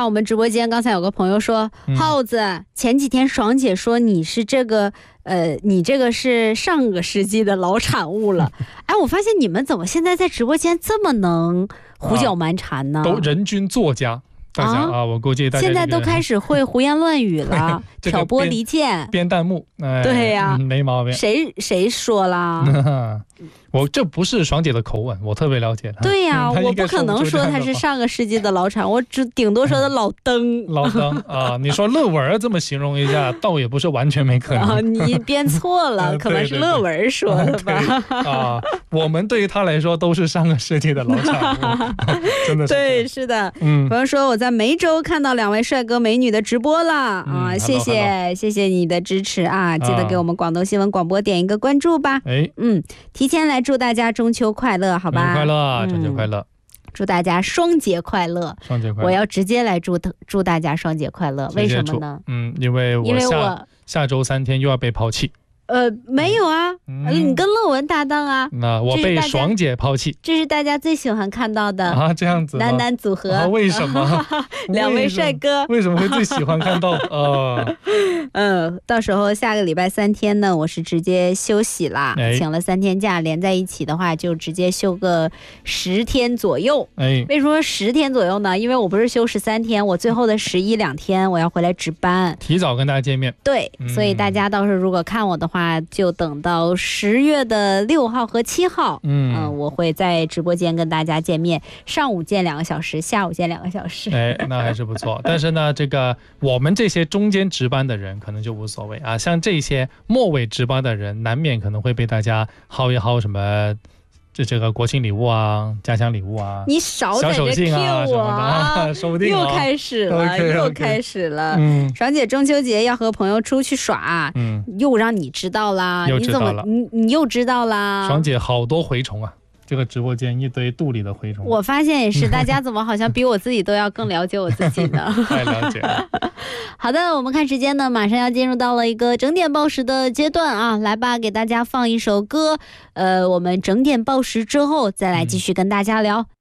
看我们直播间，刚才有个朋友说，耗子前几天爽姐说你是这个你这个是上个世纪的老产物了。哎，我发现你们怎么现在在直播间这么能胡搅蛮缠呢？ 都人均作家。大家我估计大家、 现在都开始会胡言乱语了，挑拨离间， 编弹幕， 对呀， 没毛病。 谁说啦？ 我这不是爽姐的口吻，我特别了解她。 对呀，我不可能说她是上个世纪的老产，我只顶多说她老登。 老登啊，你说乐文这么形容一下，倒也不是完全没可能。 你编错了，可能是乐文说的吧？ 我们对于她来说都是上个世纪的老产物，真的是。 对，是的。朋友说我在梅州看到2位帅哥美女的直播了啊，谢谢你的支持啊，记得给我们广东新闻广播点一个关注吧。提前来祝大家中秋快乐，好吧？ 快乐，中秋快乐！ 祝大家双节快乐！ 双节快乐！ 我要直接来祝大家双节快乐，为什么呢？ 因为我下周3天又要被抛弃。 没有啊，你跟乐文搭档啊。 那我被爽姐抛弃， 这是大家最喜欢看到的啊，这样子男男组合。 为什么 ？2位帅哥为什么会最喜欢看到？ 到时候下个礼拜3天呢，我是直接休息啦，请了3天假，连在一起的话就直接休个10天左右。为什么10天左右呢？因为我不是休13天，我最后的11、2天我要回来值班， 提早跟大家见面。 对，所以大家到时候如果看我的话，就等到10月的6号和7号，我会在直播间跟大家见面，上午见2个小时，下午见2个小时。 那还是不错。但是呢，这个我们这些中间值班的人可能就无所谓啊，像这些末尾值班的人，难免可能会被大家薅一薅什么。这个国庆礼物啊，家乡礼物啊， 你少在这 Q 我， 说不定又开始了，又开始了。爽姐中秋节要和朋友出去耍，又让你知道啦，你怎么你又知道啦？ 爽姐好多蛔虫啊，这个直播间一堆肚里的蛔虫。 我发现也是，大家怎么好像比我自己都要更了解我自己呢？ 太了解了。 好的，我们看时间呢，马上要进入到了一个整点报时的阶段啊，来吧，给大家放一首歌，我们整点报时之后再来继续跟大家聊。